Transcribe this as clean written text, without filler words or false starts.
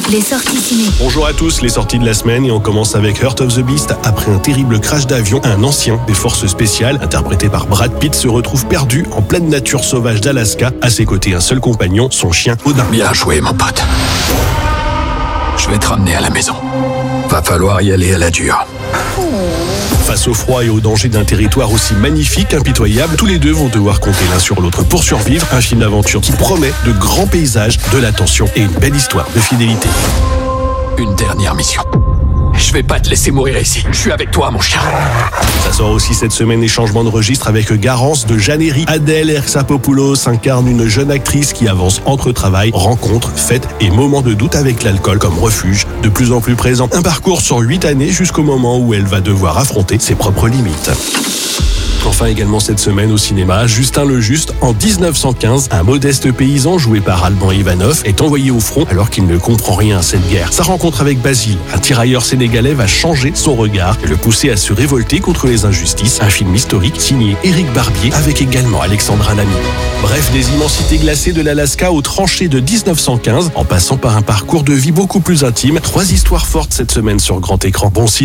Les sorties ciné. Bonjour à tous, les sorties de la semaine et on commence avec Heart of the Beast. Après un terrible crash d'avion, un ancien des forces spéciales, interprété par Brad Pitt, se retrouve perdu en pleine nature sauvage d'Alaska. À ses côtés, un seul compagnon, son chien Odin. Bien joué, mon pote. Je vais te ramener à la maison. Va falloir y aller à la dure. Face au froid et au danger d'un territoire aussi magnifique, impitoyable, tous les deux vont devoir compter l'un sur l'autre pour survivre. Un film d'aventure qui promet de grands paysages, de la tension et une belle histoire de fidélité. Une dernière mission. Je vais pas te laisser mourir ici. Je suis avec toi, mon chien. Ça sort aussi cette semaine et changement de registre avec Garance de Jeanne Herry. Adèle Exarchopoulos incarne une jeune actrice qui avance entre travail, rencontres, fêtes et moments de doute avec l'alcool comme refuge de plus en plus présent. Un parcours sur 8 années jusqu'au moment où elle va devoir affronter ses propres limites. Enfin également cette semaine au cinéma, Justin le Juste, en 1915, un modeste paysan joué par Alban Ivanov est envoyé au front alors qu'il ne comprend rien à cette guerre. Sa rencontre avec Basile, un tirailleur sénégalais, va changer son regard et le pousser à se révolter contre les injustices. Un film historique signé Éric Barbier avec également Alexandra Lamy. Bref, des immensités glacées de l'Alaska aux tranchées de 1915, en passant par un parcours de vie beaucoup plus intime. 3 histoires fortes cette semaine sur grand écran. Bon cinéma.